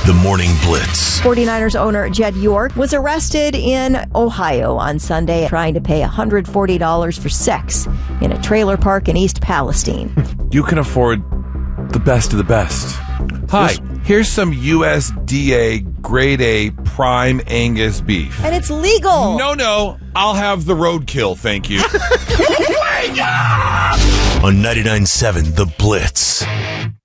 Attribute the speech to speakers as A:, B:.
A: The Morning Blitz.
B: 49ers owner Jed York was arrested in Ohio on Sunday trying to pay $140 for sex in a trailer park in East Palestine.
C: You can afford the best of the best. Hi, here's some USDA Grade A Prime Angus beef.
B: And it's legal.
C: No, I'll have the roadkill, thank you.
A: On 99.7 The Blitz.